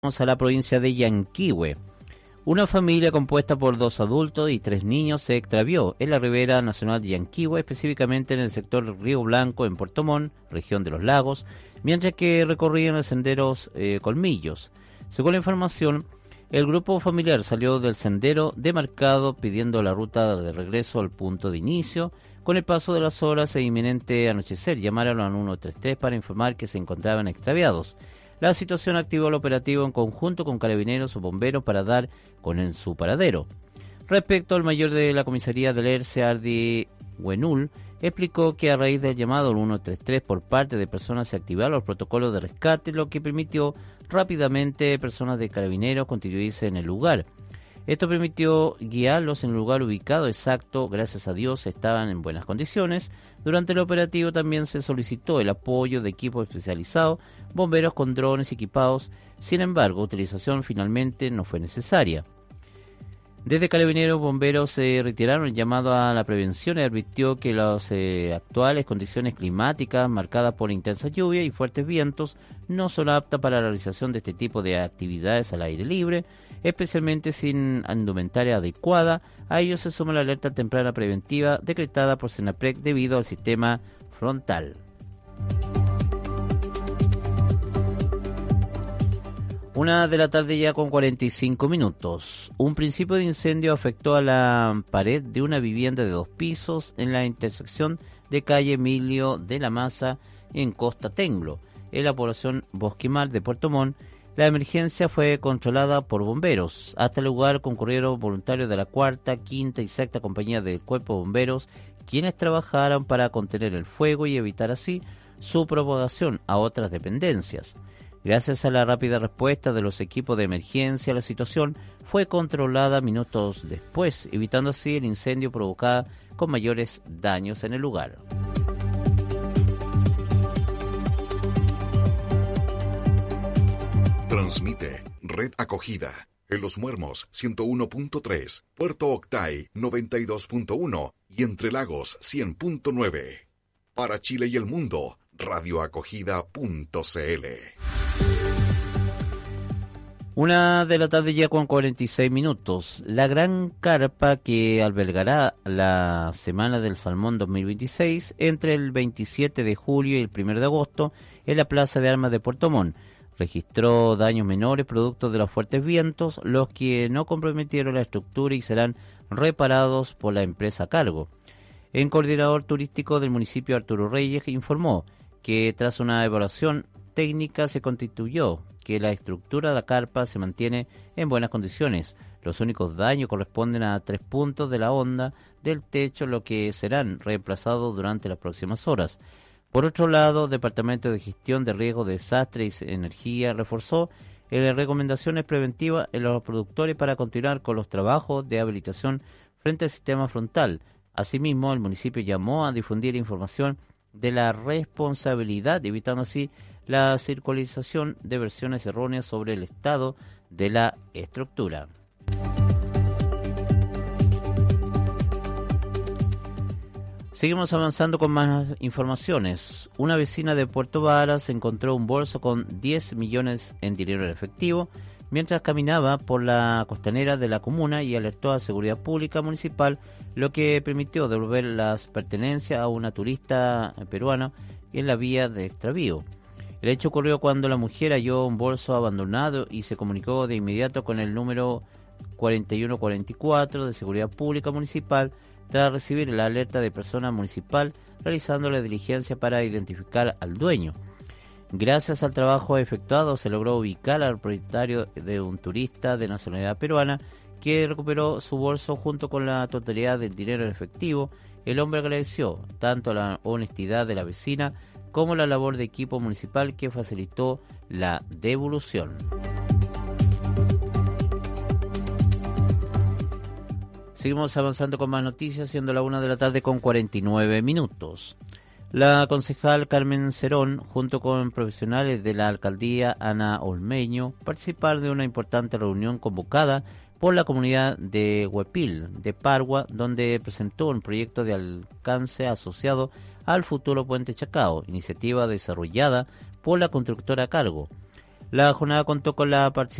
Vamos a la provincia de Yanquihue. Una familia compuesta por 2 adultos y 3 niños se extravió en la ribera nacional de Yanquihue, específicamente en el sector Río Blanco, en Puerto Montt, región de los lagos, mientras que recorrían los senderos Colmillos. Según la información, el grupo familiar salió del sendero demarcado pidiendo la ruta de regreso al punto de inicio. Con el paso de las horas e inminente anochecer, llamaron al 133 para informar que se encontraban extraviados. La situación activó el operativo en conjunto con carabineros o bomberos para dar con su paradero. Respecto al mayor de la comisaría del ERCE, Ardi Huenul, explicó que a raíz del llamado al 133 por parte de personas se activaron los protocolos de rescate, lo que permitió rápidamente personas de carabineros constituirse en el lugar. Esto permitió guiarlos en el lugar ubicado exacto. Gracias a Dios estaban en buenas condiciones. Durante el operativo también se solicitó el apoyo de equipos especializados, bomberos con drones equipados. Sin embargo, utilización finalmente no fue necesaria. Desde Carabineros, bomberos se retiraron el llamado a la prevención y advirtió que las actuales condiciones climáticas marcadas por intensa lluvia y fuertes vientos no son aptas para la realización de este tipo de actividades al aire libre, especialmente sin indumentaria adecuada. A ello se suma la alerta temprana preventiva decretada por Senaprec debido al sistema frontal. 1 de la tarde ya con 45 minutos. Un principio de incendio afectó a la pared de una vivienda de 2 pisos en la intersección de calle Emilio de la Maza en Costa Tenglo, en la población Bosquimar de Puerto Montt. La emergencia fue controlada por bomberos. Hasta el lugar concurrieron voluntarios de la 4ª, 5ª y 6ª compañía del Cuerpo de Bomberos, quienes trabajaron para contener el fuego y evitar así su propagación a otras dependencias. Gracias a la rápida respuesta de los equipos de emergencia, la situación fue controlada minutos después, evitando así el incendio provocado con mayores daños en el lugar. Transmite Red Acogida en Los Muermos 101.3, Puerto Octay 92.1 y Entre Lagos 100.9. Para Chile y el mundo, radioacogida.cl. 1 de la tarde ya con 46 minutos. La gran carpa que albergará la Semana del Salmón 2026 entre el 27 de julio y el 1 de agosto en la Plaza de Armas de Puerto Montt registró daños menores producto de los fuertes vientos, los que no comprometieron la estructura y serán reparados por la empresa a cargo. El coordinador turístico del municipio, Arturo Reyes, informó que tras una evaluación técnica se constituyó que la estructura de la carpa se mantiene en buenas condiciones. Los únicos daños corresponden a 3 puntos de la onda del techo, lo que serán reemplazados durante las próximas horas. Por otro lado, Departamento de Gestión de Riesgos de Desastres y Energía reforzó recomendaciones preventivas en los productores para continuar con los trabajos de habilitación frente al sistema frontal. Asimismo, el municipio llamó a difundir información de la responsabilidad, evitando así la circularización de versiones erróneas sobre el estado de la estructura. Seguimos avanzando con más informaciones. Una vecina de Puerto Varas encontró un bolso con 10 millones en dinero en efectivo mientras caminaba por la costanera de la comuna y alertó a Seguridad Pública Municipal, lo que permitió devolver las pertenencias a una turista peruana en la vía de extravío. El hecho ocurrió cuando la mujer halló un bolso abandonado y se comunicó de inmediato con el número 4144 de Seguridad Pública Municipal tras recibir la alerta de persona municipal realizando la diligencia para identificar al dueño. Gracias al trabajo efectuado se logró ubicar al propietario de un turista de nacionalidad peruana que recuperó su bolso junto con la totalidad del dinero en efectivo. El hombre agradeció tanto la honestidad de la vecina como la labor de equipo municipal que facilitó la devolución. Seguimos avanzando con más noticias, siendo la 1 de la tarde con 49 minutos. La concejal Carmen Cerón, junto con profesionales de la alcaldía Ana Olmeño, participaron de una importante reunión convocada por la comunidad de Huepil, de Pargua, donde presentó un proyecto de alcance asociado al futuro Puente Chacao, iniciativa desarrollada por la constructora a cargo. La jornada contó con la participación